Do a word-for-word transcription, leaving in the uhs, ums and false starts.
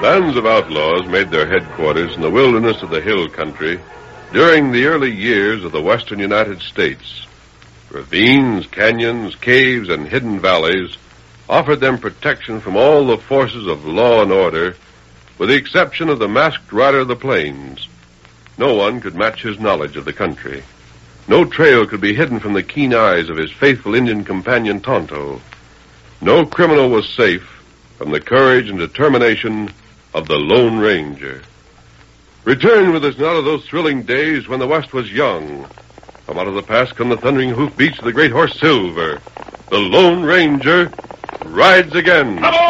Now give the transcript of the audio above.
Bands of outlaws made their headquarters in the wilderness of the hill country during the early years of the western United States. Ravines, canyons, caves, and hidden valleys offered them protection from all the forces of law and order, with the exception of the masked rider of the plains. No one could match his knowledge of the country. No trail could be hidden from the keen eyes of his faithful Indian companion, Tonto. No criminal was safe from the courage and determination of the Lone Ranger. Return with us now to those thrilling days when the West was young. From out of the past come the thundering hoofbeats of the great horse Silver. The Lone Ranger rides again. Come on!